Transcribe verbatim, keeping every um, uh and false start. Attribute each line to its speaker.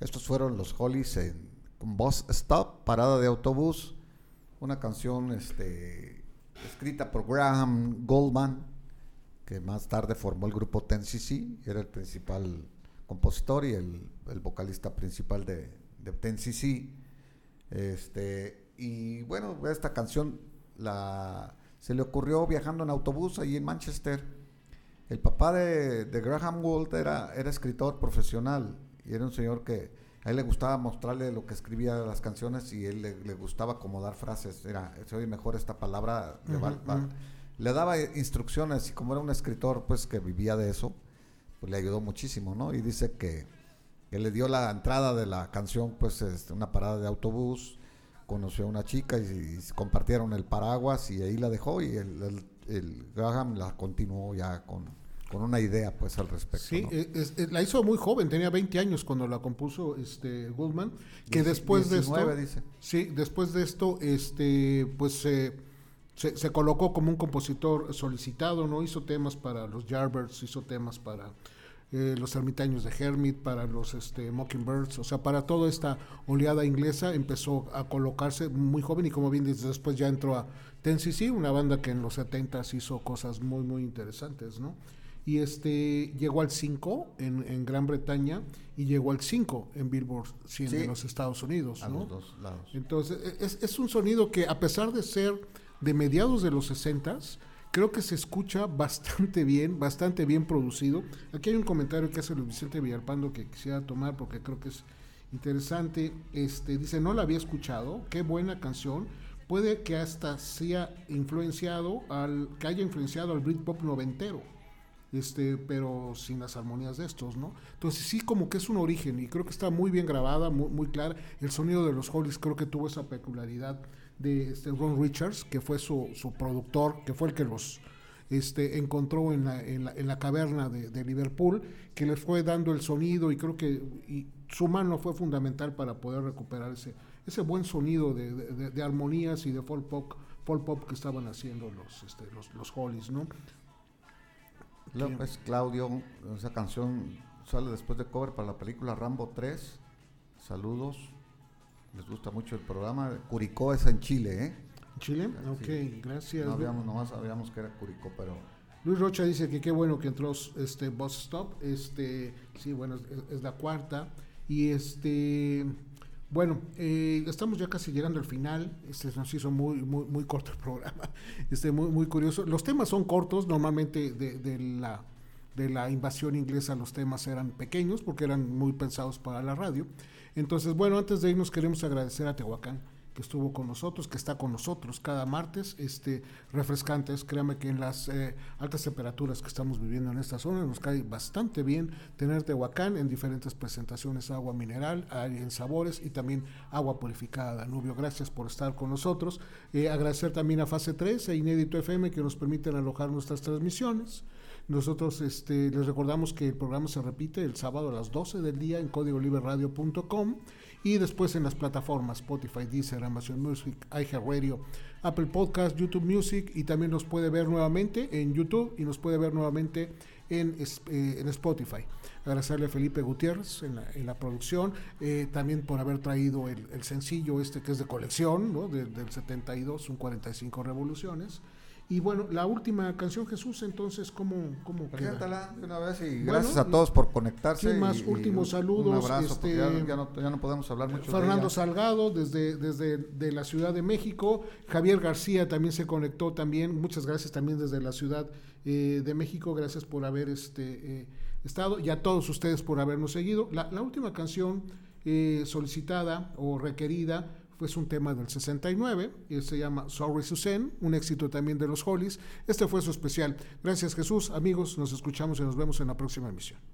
Speaker 1: Estos fueron los Hollies en con Bus Stop, Parada de Autobús, una canción este, escrita por Graham Goldman, que más tarde formó el grupo Ten C C, era el principal compositor y el, el vocalista principal de, de Ten C C. Este, y bueno, esta canción la, se le ocurrió viajando en autobús ahí en Manchester. El papá de, de Graham Gould era, era escritor profesional y era un señor que a él le gustaba mostrarle lo que escribía las canciones y él le, le gustaba acomodar frases. Era, se oye mejor esta palabra. Uh-huh, le, va, va, uh-huh. le daba instrucciones y como era un escritor pues que vivía de eso, pues le ayudó muchísimo, ¿no? Y dice que, que le dio la entrada de la canción, pues este, una parada de autobús, conoció a una chica y, y compartieron el paraguas y ahí la dejó y el, el, el Graham la continuó ya con... con una idea pues al respecto.
Speaker 2: Sí,
Speaker 1: ¿no?
Speaker 2: es, es, la hizo muy joven, tenía veinte años cuando la compuso este Goldman, que Diez, después diecinueve, de esto, dice. Sí, después de esto, este, pues eh, se, se colocó como un compositor solicitado, ¿no? Hizo temas para los Yardbirds, hizo temas para eh, los Ermitaños de Hermit, para los este, Mockingbirds, o sea, para toda esta oleada inglesa empezó a colocarse muy joven y como bien dices, después ya entró a Ten C C, una banda que en los setentas hizo cosas muy, muy interesantes, ¿no? Y este llegó al cinco en, en Gran Bretaña y llegó al cinco en Billboard cien sí, de los Estados Unidos,
Speaker 1: a
Speaker 2: ¿no?
Speaker 1: los dos lados.
Speaker 2: Entonces es, es un sonido que a pesar de ser de mediados de los sesentas, creo que se escucha bastante bien, bastante bien producido. Aquí hay un comentario que hace Luis Vicente Villalpando que quisiera tomar porque creo que es interesante. Este dice, no la había escuchado, qué buena canción. Puede que hasta sea influenciado al, que haya influenciado al Britpop noventero. Este, pero sin las armonías de estos, ¿no? Entonces sí como que es un origen y creo que está muy bien grabada, muy, muy clara. El sonido de los Hollies creo que tuvo esa peculiaridad de este Ron Richards, que fue su, su productor, que fue el que los este, encontró en la, en la, en la caverna de, de Liverpool, que les fue dando el sonido y creo que y su mano fue fundamental para poder recuperar ese, ese buen sonido de, de, de, de armonías y de folk pop, folk pop que estaban haciendo los, este, los, los Hollies, ¿no?
Speaker 1: López Claudio, esa canción sale después de cover para la película Rambo tres. Saludos, les gusta mucho el programa. Curicó es en Chile, ¿eh?
Speaker 2: ¿Chile? Ok,
Speaker 1: sí.
Speaker 2: Gracias.
Speaker 1: No habíamos, nomás sabíamos que era Curicó, pero...
Speaker 2: Luis Rocha dice que qué bueno que entró este Bus Stop. Este, sí, bueno, es, es la cuarta. Y este... Bueno, eh, estamos ya casi llegando al final. Este nos hizo muy muy muy corto el programa, este muy muy curioso. Los temas son cortos, normalmente de, de la de la invasión inglesa los temas eran pequeños porque eran muy pensados para la radio. Entonces, bueno, antes de irnos queremos agradecer a Tehuacán que estuvo con nosotros, que está con nosotros cada martes, este refrescantes. Créame que en las eh, altas temperaturas que estamos viviendo en esta zona nos cae bastante bien tener Tehuacán en diferentes presentaciones, agua mineral, en sabores y también agua purificada. Danubio, gracias por estar con nosotros. Eh, agradecer también a Fase tres e Inédito F M que nos permiten alojar nuestras transmisiones. Nosotros este, les recordamos que el programa se repite el sábado a las doce del día en código libre radio punto com y después en las plataformas Spotify, Deezer, Amazon Music, iHeartRadio, Apple Podcast, YouTube Music, y también nos puede ver nuevamente en YouTube y nos puede ver nuevamente en, eh, en Spotify. Agradecerle a Felipe Gutiérrez en la, en la producción, eh, también por haber traído el, el sencillo este que es de colección, ¿no? de, del setenta y dos, un cuarenta y cinco revoluciones. Y bueno, la última canción, Jesús, entonces, ¿cómo, cómo queda?
Speaker 1: Cántala de una vez y
Speaker 2: bueno,
Speaker 1: gracias a todos por conectarse.
Speaker 2: Sí, más
Speaker 1: y,
Speaker 2: últimos
Speaker 1: y
Speaker 2: saludos.
Speaker 1: Un abrazo,
Speaker 2: este,
Speaker 1: ya, ya, no, ya no podemos hablar mucho
Speaker 2: Fernando
Speaker 1: de ella.
Speaker 2: Salgado, desde, desde de la Ciudad de México. Javier García también se conectó también. Muchas gracias también desde la Ciudad eh, de México. Gracias por haber este, eh, estado y a todos ustedes por habernos seguido. La, la última canción eh, solicitada o requerida fue un tema del sesenta y nueve, y se llama Sorry Suzanne, un éxito también de los Hollies. Este fue su especial. Gracias, Jesús. Amigos, nos escuchamos y nos vemos en la próxima emisión.